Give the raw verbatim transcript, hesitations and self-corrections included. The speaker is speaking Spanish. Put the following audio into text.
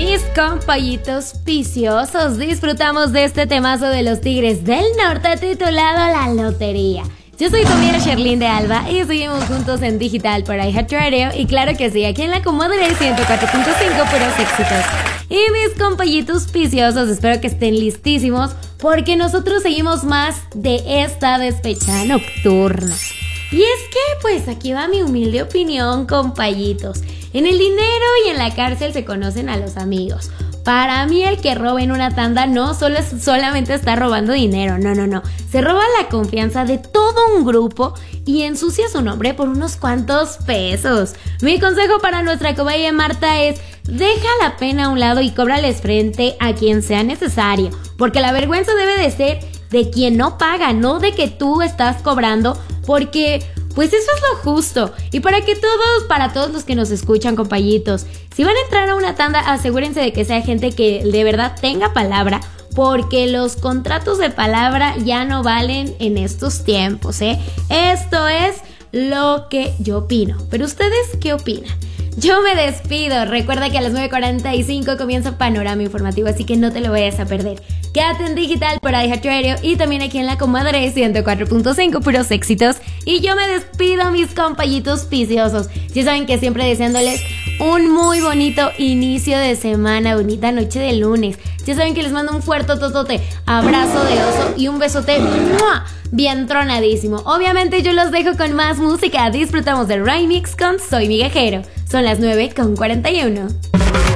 Mis compañitos viciosos, disfrutamos de este temazo de los Tigres del Norte titulado La Lotería. Yo soy tu amiga Sherlyn de Alba y seguimos juntos en digital por iHeartRadio y claro que sí, aquí en la Comadre ciento cuatro punto cinco, puros éxitos. Y mis compañitos viciosos, espero que estén listísimos porque nosotros seguimos más de esta despechada nocturna. Y es que, pues aquí va mi humilde opinión, compañitos. En el dinero y en la cárcel se conocen a los amigos. Para mí el que roba en una tanda no solo es, solamente está robando dinero, no, no, no. Se roba la confianza de todo un grupo y ensucia su nombre por unos cuantos pesos. Mi consejo para nuestra cobaye Marta es: deja la pena a un lado y cóbrales frente a quien sea necesario. Porque la vergüenza debe de ser de quien no paga, no de que tú estás cobrando, porque pues eso es lo justo. Y para que todos, para todos los que nos escuchan, compañitos, si van a entrar a una tanda, asegúrense de que sea gente que de verdad tenga palabra, porque los contratos de palabra ya no valen en estos tiempos, ¿eh? Esto es lo que yo opino. Pero ¿ustedes qué opinan? Yo me despido. Recuerda que a las nueve cuarenta y cinco comienza Panorama Informativo, así que no te lo vayas a perder. Quédate en digital por iHeartRadio y también aquí en la Comadre ciento cuatro punto cinco, puros éxitos. Y yo me despido, mis compañitos viciosos. Ya saben que siempre deseándoles un muy bonito inicio de semana, bonita noche de lunes. Ya saben que les mando un fuerte totote, abrazo de oso y un besote ¡mua! Bien tronadísimo. Obviamente yo los dejo con más música. Disfrutamos del Remix con Soy Migajero. Son las nueve con cuarenta y uno.